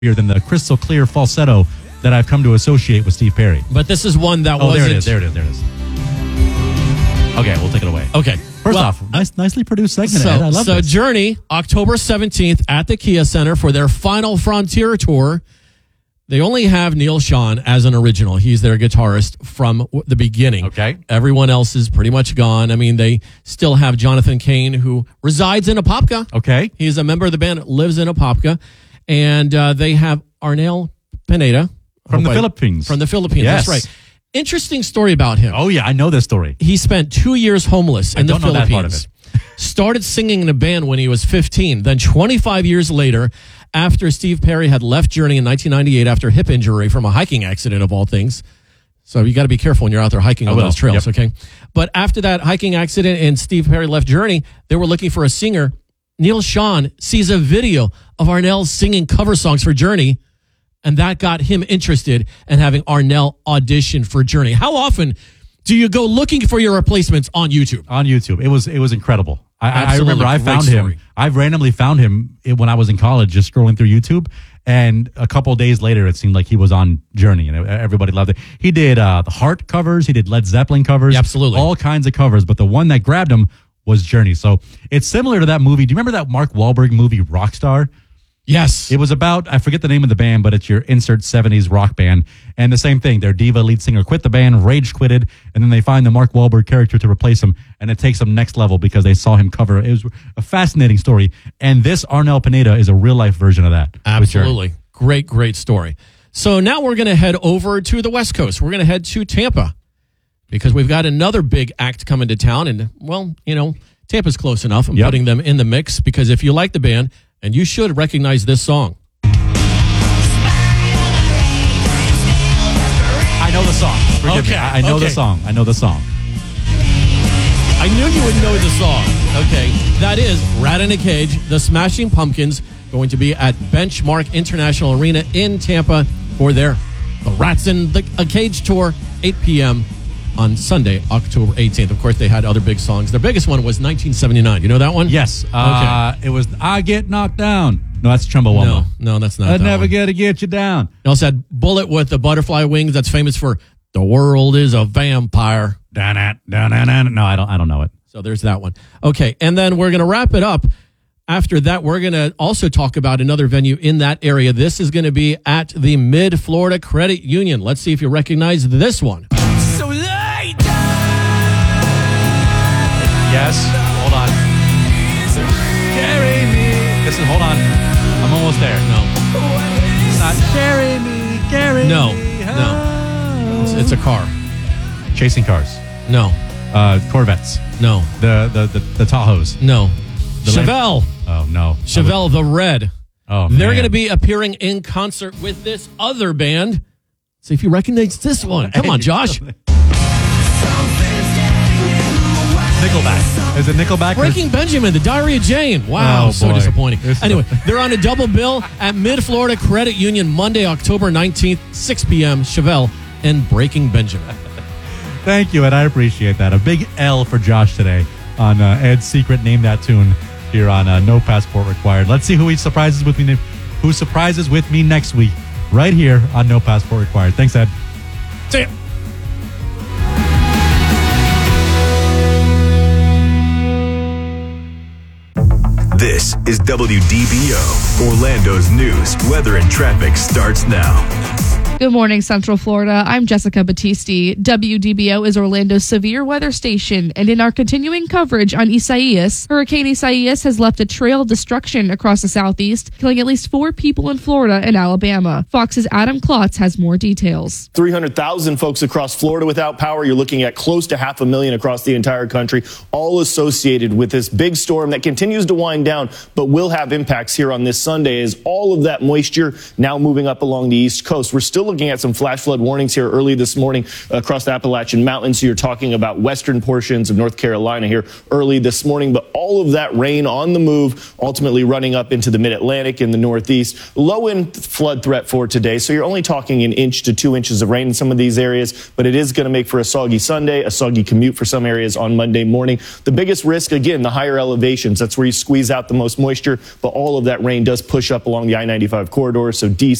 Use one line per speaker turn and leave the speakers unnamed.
than the crystal clear falsetto that I've come to associate with Steve Perry.
But this is one that wasn't...
There it is. Okay, we'll take it away.
Okay.
First off, nicely produced segment, Ed. I love this.
Journey, October 17th at the Kia Center for their Final Frontier tour. They only have Neil Schon as an original. He's their guitarist from the beginning.
Okay.
Everyone else is pretty much gone. I mean, they still have Jonathan Cain, who resides in Apopka.
Okay.
He's a member of the band, lives in Apopka. And they have Arnel Pineda.
From the Philippines.
From the Philippines,
yes.
That's right. Interesting story about him.
Oh, yeah, I know this story.
He spent 2 years homeless in the Philippines.
That part of it.
Started singing in a band when he was 15. Then 25 years later, after Steve Perry had left Journey in 1998 after a hip injury from a hiking accident of all things. So you got to be careful when you're out there hiking on those trails, okay? But after that hiking accident and Steve Perry left Journey, they were looking for a singer. Neil Schon sees a video of Arnel singing cover songs for Journey, and that got him interested in having Arnel audition for Journey. How often do you go looking for your replacements on YouTube?
On YouTube. It was incredible. I remember I found
him.
I randomly found him when I was in college, just scrolling through YouTube. And a couple of days later, it seemed like he was on Journey, and everybody loved it. He did the Heart covers. He did Led Zeppelin covers.
Yeah, absolutely.
All kinds of covers. But the one that grabbed him was Journey. So it's similar to that movie. Do you remember that Mark Wahlberg movie, Rockstar?
Yes.
It was about, I forget the name of the band, but it's your insert 70s rock band. And the same thing, their diva lead singer quit the band, rage quitted, and then they find the Mark Wahlberg character to replace him, and it takes them next level because they saw him cover. It was a fascinating story. And this Arnel Pineda is a real-life version of that.
Absolutely. Great story. So now we're going to head over to the West Coast. We're going to head to Tampa because we've got another big act coming to town. And, well, you know, Tampa's close enough. I'm putting them in the mix because if you like the band, and you should recognize this song.
I know the song. Forgive me. I know the song. I know the song.
I knew you would know the song. Okay. That is Rat in a Cage, the Smashing Pumpkins, going to be at Benchmark International Arena in Tampa for their The Rats in a Cage tour, 8 p.m. on Sunday, October 18th. Of course, they had other big songs. Their biggest one was 1979. You know that one?
Yes. It was I Get Knocked Down. No, that's Chumbawamba.
No, that's not
I'd
that
never
one.
get you down.
They also had Bullet with the butterfly wings. That's famous for The World is a Vampire.
No, I don't know it.
So there's that one. Okay, and then we're going to wrap it up. After that, we're going to also talk about another venue in that area. This is going to be at the Mid-Florida Credit Union. Let's see if you recognize this one.
Yes. Hold on. Carry me. Hold on. I'm almost there.
No.
It's not carry me.
No. It's a car.
Chasing cars.
No.
Corvettes.
No.
The Tahoes.
No. Chevelle.
Oh, no.
Chevelle the Red.
Oh,
They're going to be appearing in concert with this other band. See if you recognize this one. Come on, Josh.
Nickelback. Is it Nickelback?
Breaking Benjamin, The Diary of Jane. Wow, so disappointing. Anyway, they're on a double bill at Mid-Florida Credit Union Monday, October 19th, 6 p.m. Chevelle and Breaking Benjamin.
Thank you, Ed. I appreciate that. A big L for Josh today on Ed's secret Name That Tune here on No Passport Required. Let's see who surprises with me next week right here on No Passport Required. Thanks, Ed.
See ya.
This is WDBO. Orlando's news, weather, and traffic starts now.
Good morning, Central Florida. I'm Jessica Battisti. WDBO is Orlando's severe weather station, and in our continuing coverage on Isaias, Hurricane Isaias has left a trail of destruction across the southeast, killing at least 4 people in Florida and Alabama. Fox's Adam Klotz has more details.
300,000 folks across Florida without power. You're looking at close to 500,000 across the entire country, all associated with this big storm that continues to wind down, but will have impacts here on this Sunday as all of that moisture now moving up along the East Coast. We're still looking at some flash flood warnings here early this morning across the Appalachian Mountains. So you're talking about western portions of North Carolina here early this morning. But all of that rain on the move, ultimately running up into the mid-Atlantic and the Northeast. Low end flood threat for today. So you're only talking 1 inch to 2 inches of rain in some of these areas. But it is going to make for a soggy Sunday, a soggy commute for some areas on Monday morning. The biggest risk, again, the higher elevations. That's where you squeeze out the most moisture. But all of that rain does push up along the I-95 corridor. So DC